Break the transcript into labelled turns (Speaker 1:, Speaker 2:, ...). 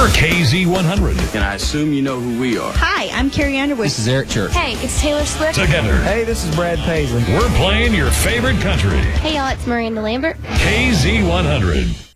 Speaker 1: We're KZ100.
Speaker 2: And I assume you know who we are.
Speaker 3: Hi, I'm Carrie Underwood.
Speaker 4: This is Eric Church.
Speaker 5: Hey, it's Taylor Swift.
Speaker 1: Together.
Speaker 6: Hey, this is Brad Paisley.
Speaker 1: We're playing your favorite country.
Speaker 5: Hey, y'all, it's Miranda Lambert.
Speaker 1: KZ100.